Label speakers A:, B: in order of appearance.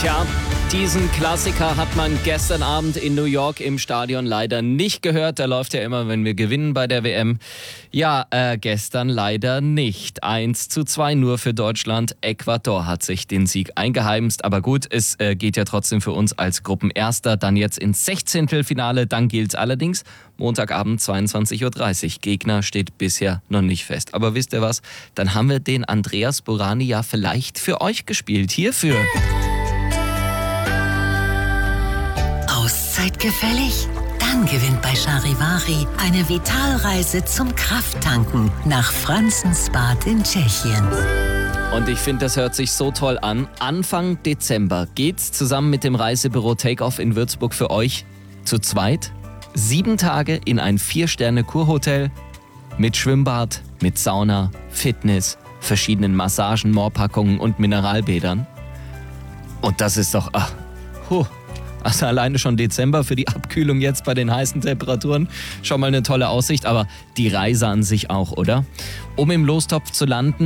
A: Tja, diesen Klassiker hat man gestern Abend in New York im Stadion leider nicht gehört. Der läuft ja immer, wenn wir gewinnen bei der WM. Ja, gestern leider nicht. 1:2 nur für Deutschland. Ecuador hat sich den Sieg eingeheimst. Aber gut, es geht ja trotzdem für uns als Gruppenerster dann jetzt ins 16. Finale. Dann gilt's allerdings Montagabend 22:30 Uhr. Gegner steht bisher noch nicht fest. Aber wisst ihr was? Dann haben wir den Andreas Burani ja vielleicht für euch gespielt. Hierfür.
B: Auszeit gefällig? Dann gewinnt bei Charivari eine Vitalreise zum Krafttanken nach Franzensbad in Tschechien.
A: Und ich finde, das hört sich so toll an. Anfang Dezember geht's zusammen mit dem Reisebüro Takeoff in Würzburg für euch zu zweit 7 Tage in ein 4-Sterne-Kurhotel mit Schwimmbad, mit Sauna, Fitness, verschiedenen Massagen, Moorpackungen und Mineralbädern. Und das ist doch... Also alleine schon Dezember für die Abkühlung jetzt bei den heißen Temperaturen. Schon mal eine tolle Aussicht, aber die Reise an sich auch, oder? Um im Lostopf zu landen,